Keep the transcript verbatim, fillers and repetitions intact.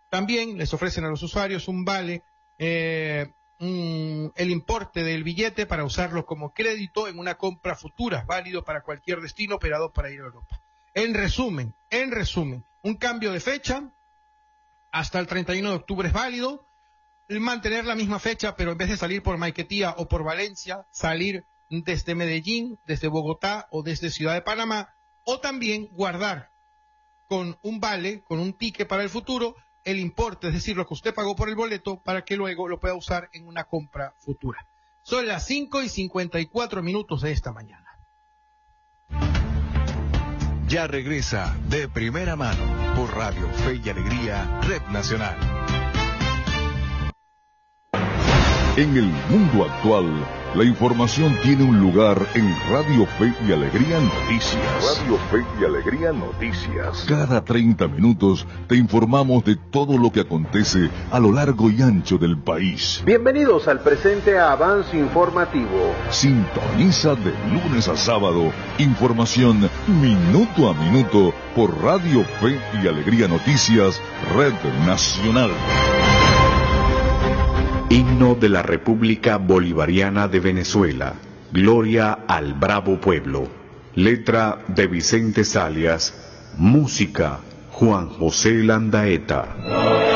También les ofrecen a los usuarios un vale, eh, un, el importe del billete para usarlo como crédito en una compra futura, válido para cualquier destino operado para ir a Europa. En resumen, en resumen, un cambio de fecha hasta el treinta y uno de octubre es válido, mantener la misma fecha, pero en vez de salir por Maiquetía o por Valencia, salir desde Medellín, desde Bogotá o desde Ciudad de Panamá, o también guardar con un vale, con un ticket para el futuro, el importe, es decir, lo que usted pagó por el boleto, para que luego lo pueda usar en una compra futura. Son las cinco y cincuenta y cuatro minutos de esta mañana. Ya regresa De Primera Mano por Radio Fe y Alegría, Red Nacional. En el mundo actual, la información tiene un lugar en Radio Fe y Alegría Noticias. Radio Fe y Alegría Noticias. Cada treinta minutos te informamos de todo lo que acontece a lo largo y ancho del país. Bienvenidos al presente avance informativo. Sintoniza de lunes a sábado información minuto a minuto por Radio Fe y Alegría Noticias, Red Nacional. Himno de la República Bolivariana de Venezuela. Gloria al bravo pueblo. Letra de Vicente Salias. Música Juan José Landaeta.